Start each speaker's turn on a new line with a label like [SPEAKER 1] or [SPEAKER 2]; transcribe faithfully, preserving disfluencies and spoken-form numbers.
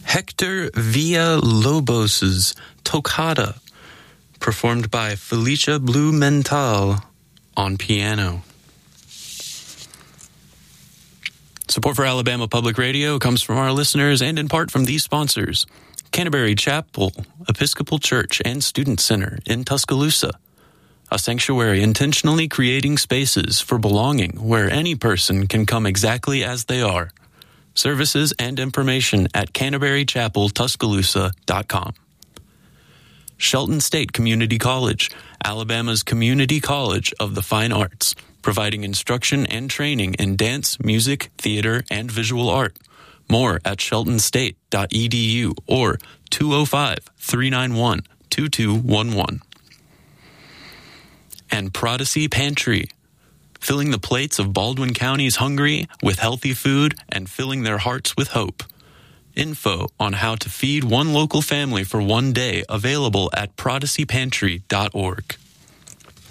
[SPEAKER 1] Hector Villalobos's Toccata, performed by Felicia Blumenthal on piano. Support for Alabama Public Radio comes from our listeners and in part from these sponsors: Canterbury Chapel, Episcopal Church and Student Center in Tuscaloosa, a sanctuary intentionally creating spaces for belonging where any person can come exactly as they are. Services and information at canterbury chapel tuscaloosa dot com. Shelton State Community College, Alabama's community college of the fine arts, providing instruction and training in dance, music, theater, and visual art. More at shelton state dot e d u or two oh five, three nine one, two two one one. And Prodigy Pantry, filling the plates of Baldwin County's hungry with healthy food and filling their hearts with hope. Info on how to feed one local family for one day available at prodigy pantry dot org.